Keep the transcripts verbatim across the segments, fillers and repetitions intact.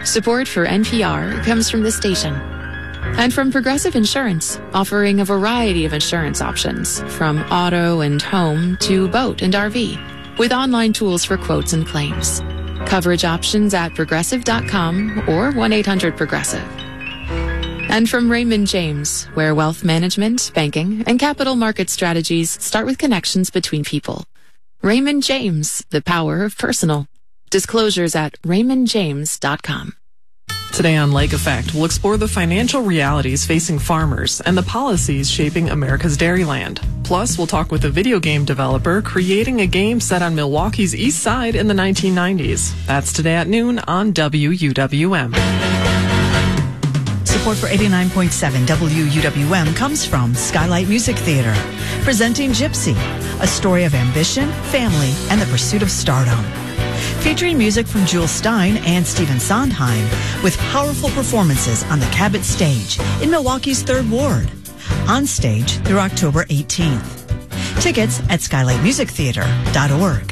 Support for N P R comes from this station and from Progressive Insurance, offering a variety of insurance options from auto and home to boat and R V, with online tools for quotes and claims. Coverage options at progressive dot com or one eight hundred progressive. And from Raymond James, where wealth management, banking, and capital market strategies start with connections between people. Raymond James, the power of personal. Disclosures at raymond james dot com. Today on Lake Effect, we'll explore the financial realities facing farmers and the policies shaping America's dairyland. Plus, we'll talk with a video game developer creating a game set on Milwaukee's east side in the nineteen nineties. That's today at noon on W U W M. Support for eighty-nine point seven W U W M comes from Skylight Music Theater, presenting Gypsy, a story of ambition, family, and the pursuit of stardom. Featuring music from Jules Stein and Stephen Sondheim, with powerful performances on the Cabot stage in Milwaukee's third Ward. On stage through October eighteenth. Tickets at skylight music theater dot org.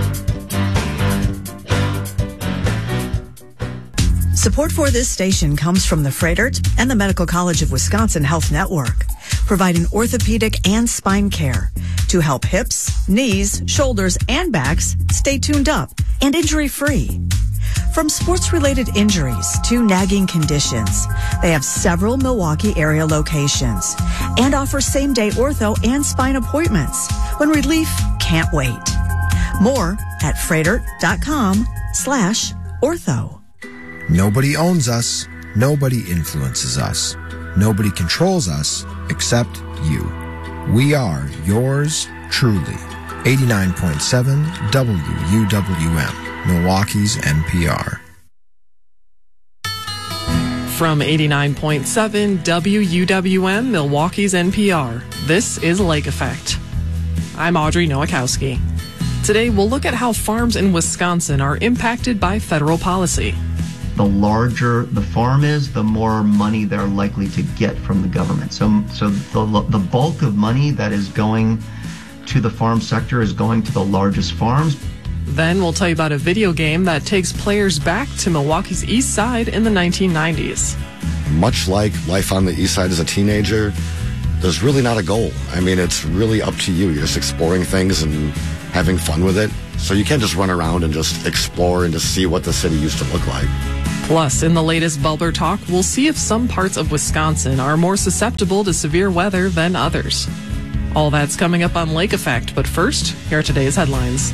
Support for this station comes from the Froedtert and the Medical College of Wisconsin Health Network, providing orthopedic and spine care to help hips, knees, shoulders, and backs stay tuned up and injury-free. From sports-related injuries to nagging conditions, they have several Milwaukee area locations and offer same-day ortho and spine appointments when relief can't wait. More at froedtert dot com slash ortho. Nobody owns us. Nobody influences us. Nobody controls us except you. We are yours truly. eighty-nine point seven W U W M, Milwaukee's N P R. From eighty-nine point seven W U W M, Milwaukee's N P R, this is Lake Effect. I'm Audrey Nowakowski. Today, we'll look at how farms in Wisconsin are impacted by federal policy. The larger the farm is, the more money they're likely to get from the government. So, so the, the bulk of money that is going to the farm sector is going to the largest farms. Then we'll tell you about a video game that takes players back to Milwaukee's east side in the nineteen nineties. Much like life on the east side as a teenager, there's really not a goal. I mean, it's really up to you. You're just exploring things and having fun with it. So you can't just run around and just explore and just see what the city used to look like. Plus, in the latest Bulber Talk, we'll see if some parts of Wisconsin are more susceptible to severe weather than others. All that's coming up on Lake Effect, but first, here are today's headlines.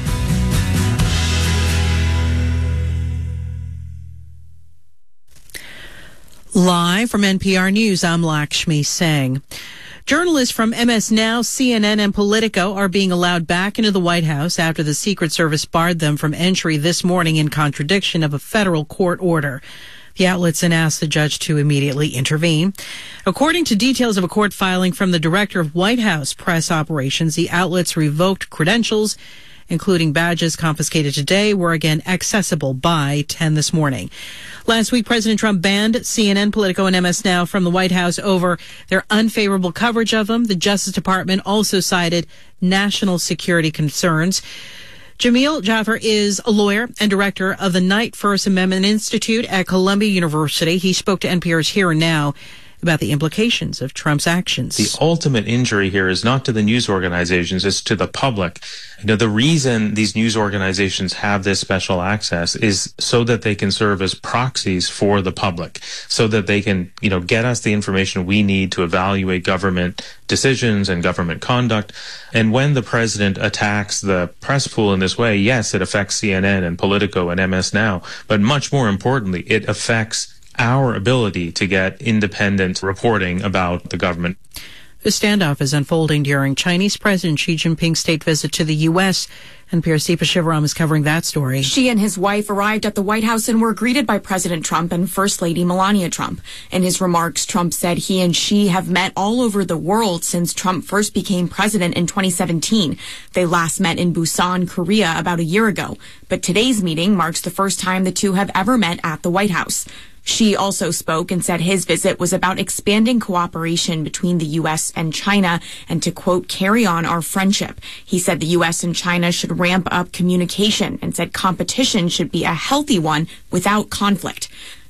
Live from N P R News, I'm Lakshmi Singh. Journalists from M S Now, C N N, and Politico are being allowed back into the White House after the Secret Service barred them from entry this morning in contradiction of a federal court order. The outlets then asked the judge to immediately intervene. According to details of a court filing from the director of White House press operations, the outlets revoked credentials, including badges confiscated today, were again accessible by ten this morning. Last week, President Trump banned C N N, Politico, and M S Now from the White House over their unfavorable coverage of him. The Justice Department also cited national security concerns. Jamil Jaffer is a lawyer and director of the Knight First Amendment Institute at Columbia University. He spoke to N P R's Here and Now about the implications of Trump's actions. The ultimate injury here is not to the news organizations, it's to the public. You know, the reason these news organizations have this special access is so that they can serve as proxies for the public, so that they can, you know, get us the information we need to evaluate government decisions and government conduct. And when the president attacks the press pool in this way, yes, it affects C N N and Politico and M S Now, but much more importantly, it affects our ability to get independent reporting about the government. The standoff is unfolding during Chinese President Xi Jinping's state visit to the U S N P R's Deepa Shivaram is covering that story. Xi and his wife arrived at the White House and were greeted by President Trump and First Lady Melania Trump. In his remarks, Trump said he and Xi have met all over the world since Trump first became president in twenty seventeen. They last met in Busan, Korea, about a year ago. But today's meeting marks the first time the two have ever met at the White House. Xi also spoke and said his visit was about expanding cooperation between the U S and China and to, quote, carry on our friendship. He said the U S and China should ramp up communication and said competition should be a healthy one without conflict.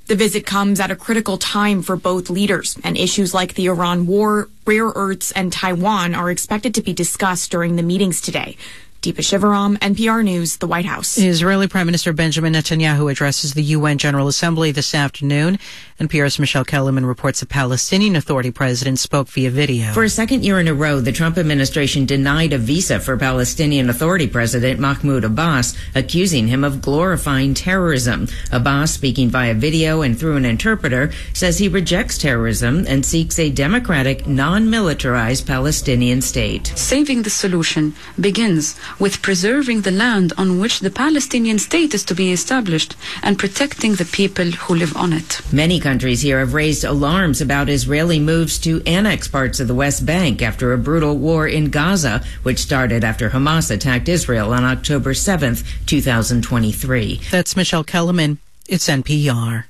The visit comes at a critical time for both leaders, and issues like the Iran war, rare earths, and Taiwan are expected to be discussed during the meetings today. Deepa Shivaram, N P R News, the White House. Israeli Prime Minister Benjamin Netanyahu addresses the U N General Assembly this afternoon. N P R's Michelle Kellerman reports the Palestinian Authority president spoke via video. For a second year in a row, the Trump administration denied a visa for Palestinian Authority President Mahmoud Abbas, accusing him of glorifying terrorism. Abbas, speaking via video and through an interpreter, says he rejects terrorism and seeks a democratic, non-militarized Palestinian state. Saving the solution begins with preserving the land on which the Palestinian state is to be established and protecting the people who live on it. Many countries here have raised alarms about Israeli moves to annex parts of the West Bank after a brutal war in Gaza, which started after Hamas attacked Israel on October seventh, two thousand twenty-three. That's Michelle Kellerman. It's N P R.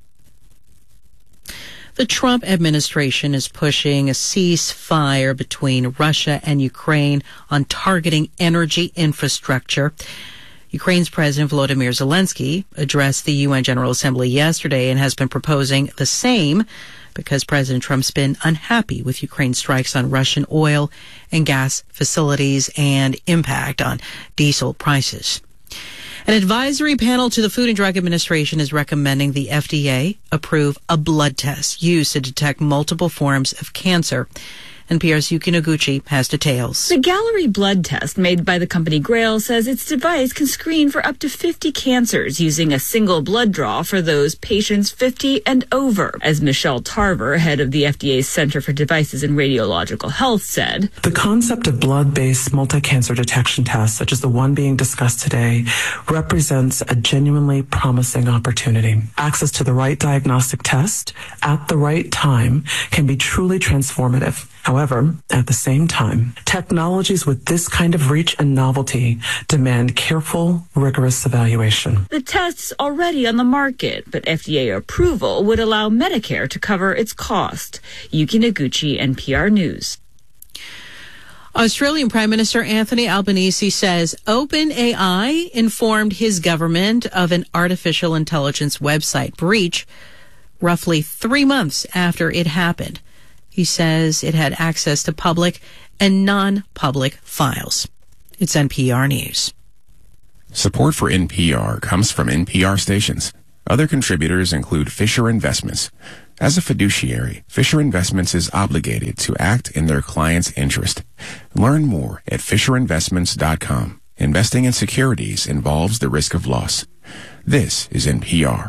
The Trump administration is pushing a ceasefire between Russia and Ukraine on targeting energy infrastructure. Ukraine's President Volodymyr Zelensky addressed the U N General Assembly yesterday and has been proposing the same because President Trump's been unhappy with Ukraine's strikes on Russian oil and gas facilities and impact on diesel prices. An advisory panel to the Food and Drug Administration is recommending the F D A approve a blood test used to detect multiple forms of cancer. N P R's Yuki Noguchi has details. The Gallery blood test made by the company Grail says its device can screen for up to fifty cancers using a single blood draw for those patients fifty and over. As Michelle Tarver, head of the F D A's Center for Devices and Radiological Health, said, the concept of blood-based multi-cancer detection tests, such as the one being discussed today, represents a genuinely promising opportunity. Access to the right diagnostic test at the right time can be truly transformative. However, at the same time, technologies with this kind of reach and novelty demand careful, rigorous evaluation. The test's already on the market, but F D A approval would allow Medicare to cover its cost. Yuki Noguchi, N P R News. Australian Prime Minister Anthony Albanese says OpenAI informed his government of an artificial intelligence website breach roughly three months after it happened. He says it had access to public and non-public files. It's N P R News. Support for N P R comes from N P R stations. Other contributors include Fisher Investments. As a fiduciary, Fisher Investments is obligated to act in their client's interest. Learn more at fisher investments dot com. Investing in securities involves the risk of loss. This is N P R.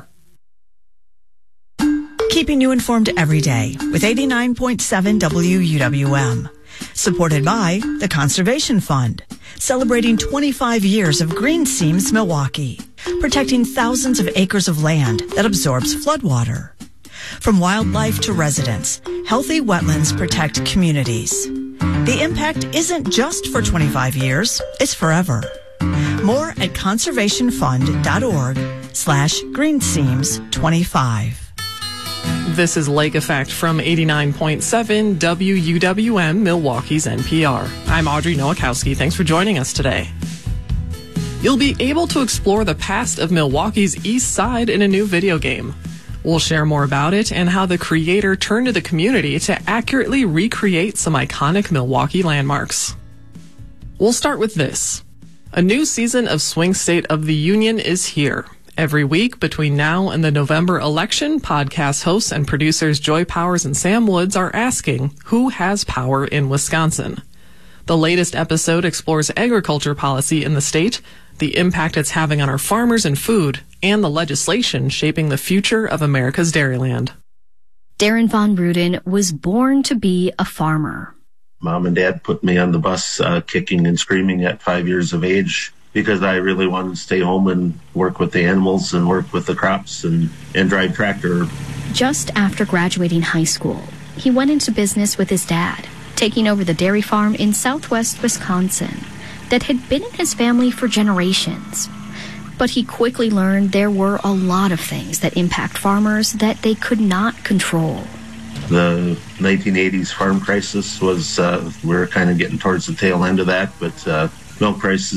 Keeping you informed every day with eighty-nine point seven W U W M. Supported by the Conservation Fund, celebrating twenty-five years of Green Seams Milwaukee, protecting thousands of acres of land that absorbs floodwater. From wildlife to residents, healthy wetlands protect communities. The impact isn't just for twenty-five years, it's forever. More at conservation fund dot org slash greenseams twenty-five. This is Lake Effect from eighty-nine point seven W U W M, Milwaukee's N P R. I'm Audrey Nowakowski. Thanks for joining us today. You'll be able to explore the past of Milwaukee's East Side in a new video game. We'll share more about it and how the creator turned to the community to accurately recreate some iconic Milwaukee landmarks. We'll start with this. A new season of Swing State of the Union is here. Every week between now and the November election, podcast hosts and producers Joy Powers and Sam Woods are asking, who has power in Wisconsin? The latest episode explores agriculture policy in the state, the impact it's having on our farmers and food, and the legislation shaping the future of America's dairyland. Darren Von Ruden was born to be a farmer. Mom and Dad put me on the bus uh, kicking and screaming at five years of age, because I really wanted to stay home and work with the animals and work with the crops and, and drive tractor. Just after graduating high school, he went into business with his dad, taking over the dairy farm in southwest Wisconsin that had been in his family for generations. But he quickly learned there were a lot of things that impact farmers that they could not control. The nineteen eighties farm crisis was, uh, we were kind of getting towards the tail end of that, but uh, milk prices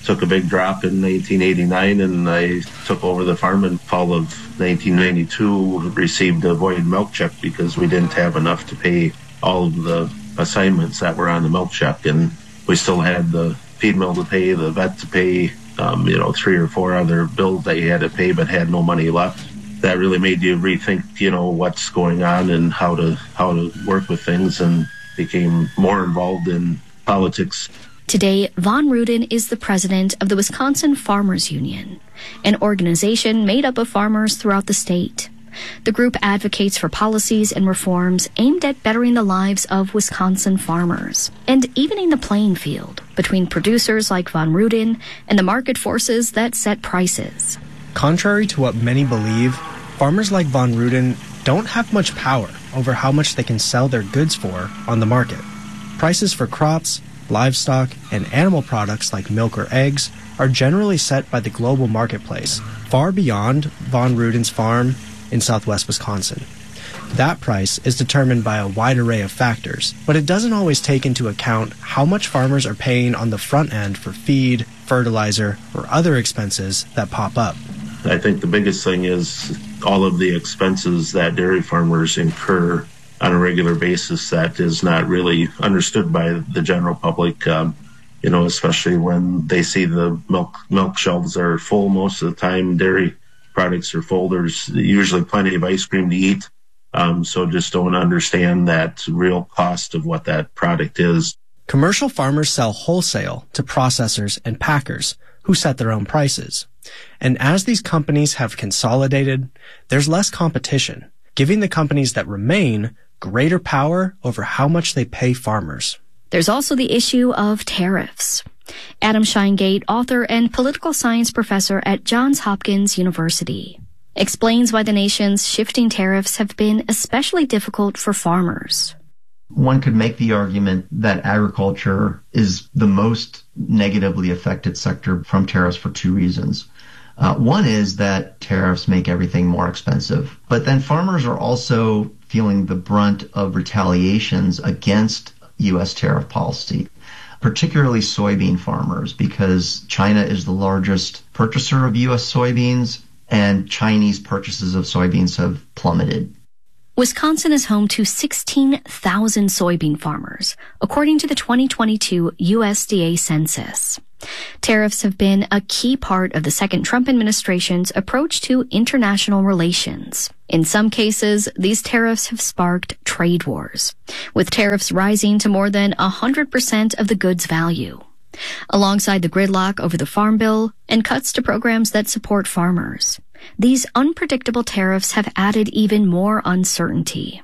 took a big drop in nineteen eighty-nine, and I took over the farm in fall of nineteen ninety-two, received a void milk check because we didn't have enough to pay all of the assignments that were on the milk check, and we still had the feed mill to pay, the vet to pay, um, you know, three or four other bills that you had to pay but had no money left. That really made you rethink, you know, what's going on and how to how to work with things, and became more involved in politics. Today, Von Ruden is the president of the Wisconsin Farmers Union, an organization made up of farmers throughout the state. The group advocates for policies and reforms aimed at bettering the lives of Wisconsin farmers and evening the playing field between producers like Von Ruden and the market forces that set prices. Contrary to what many believe, farmers like Von Ruden don't have much power over how much they can sell their goods for on the market. Prices for crops, livestock, and animal products like milk or eggs are generally set by the global marketplace, far beyond Von Ruden's farm in southwest Wisconsin. That price is determined by a wide array of factors, but it doesn't always take into account how much farmers are paying on the front end for feed, fertilizer, or other expenses that pop up. I think the biggest thing is all of the expenses that dairy farmers incur on a regular basis that is not really understood by the general public, um, you know, especially when they see the milk milk shelves are full most of the time, dairy products are full, there's usually plenty of ice cream to eat, um, so just don't understand that real cost of what that product is. Commercial farmers sell wholesale to processors and packers who set their own prices. And as these companies have consolidated, there's less competition, giving the companies that remain greater power over how much they pay farmers. There's also the issue of tariffs. Adam Scheingate, author and political science professor at Johns Hopkins University, explains why the nation's shifting tariffs have been especially difficult for farmers. One could make the argument that agriculture is the most negatively affected sector from tariffs for two reasons. Uh, one is that tariffs make everything more expensive, but then farmers are also feeling the brunt of retaliations against U S tariff policy, particularly soybean farmers, because China is the largest purchaser of U S soybeans, and Chinese purchases of soybeans have plummeted. Wisconsin is home to sixteen thousand soybean farmers, according to the twenty twenty-two U S D A census. Tariffs have been a key part of the second Trump administration's approach to international relations. In some cases, these tariffs have sparked trade wars, with tariffs rising to more than one hundred percent of the goods value. Alongside the gridlock over the Farm Bill and cuts to programs that support farmers, these unpredictable tariffs have added even more uncertainty.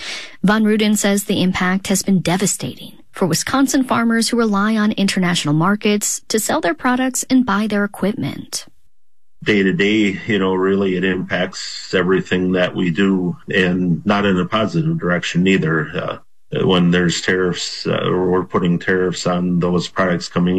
Von Ruden says the impact has been devastating for Wisconsin farmers who rely on international markets to sell their products and buy their equipment. Day to day, you know, really it impacts everything that we do, and not in a positive direction either. Uh, when there's tariffs, uh, or we're putting tariffs on those products coming